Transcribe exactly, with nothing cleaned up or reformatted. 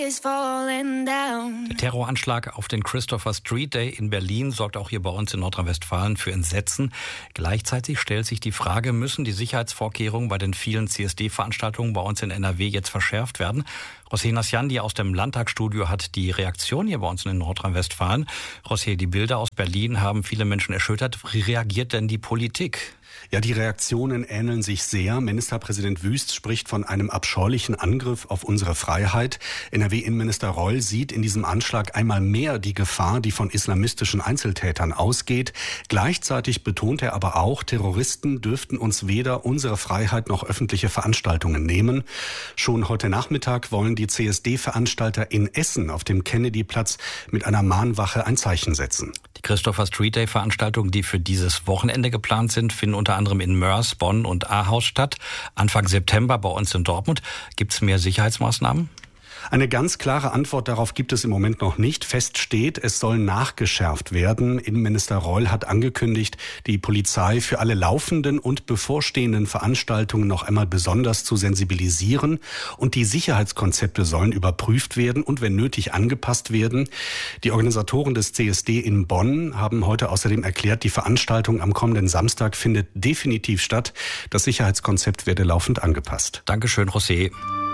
Der Terroranschlag auf den Christopher Street Day in Berlin sorgt auch hier bei uns in Nordrhein-Westfalen für Entsetzen. Gleichzeitig stellt sich die Frage, müssen die Sicherheitsvorkehrungen bei den vielen C S D-Veranstaltungen bei uns in N R W jetzt verschärft werden? Rosé Nassiandi aus dem Landtagsstudio hat die Reaktion hier bei uns in Nordrhein-Westfalen. Rosé, die Bilder aus Berlin haben viele Menschen erschüttert. Wie reagiert denn die Politik? Ja, die Reaktionen ähneln sich sehr. Ministerpräsident Wüst spricht von einem abscheulichen Angriff auf unsere Freiheit. N R W-Innenminister Reul sieht in diesem Anschlag einmal mehr die Gefahr, die von islamistischen Einzeltätern ausgeht. Gleichzeitig betont er aber auch, Terroristen dürften uns weder unsere Freiheit noch öffentliche Veranstaltungen nehmen. Schon heute Nachmittag wollen die C S D-Veranstalter in Essen auf dem Kennedyplatz mit einer Mahnwache ein Zeichen setzen. Die Christopher Street Day-Veranstaltungen, die für dieses Wochenende geplant sind, finden unter anderem in Moers, Bonn und Ahaus statt. Anfang September bei uns in Dortmund. Gibt es mehr Sicherheitsmaßnahmen? Eine ganz klare Antwort darauf gibt es im Moment noch nicht. Fest steht, es soll nachgeschärft werden. Innenminister Reul hat angekündigt, die Polizei für alle laufenden und bevorstehenden Veranstaltungen noch einmal besonders zu sensibilisieren. Und die Sicherheitskonzepte sollen überprüft werden und wenn nötig angepasst werden. Die Organisatoren des C S D in Bonn haben heute außerdem erklärt, die Veranstaltung am kommenden Samstag findet definitiv statt. Das Sicherheitskonzept werde laufend angepasst. Dankeschön, Rosé.